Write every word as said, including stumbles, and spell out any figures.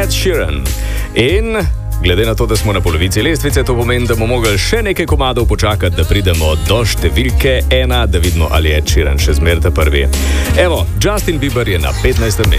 Ed Sheeran. In glede na to, da smo na polovici lestvice, to pomeni, da bomo mogli še nekaj komadov počakati, da pridemo do številke ena, da vidimo, ali je Ed Sheeran še zmeraj ta prvi. Evo, Justin Bieber je na petnajstem mestu.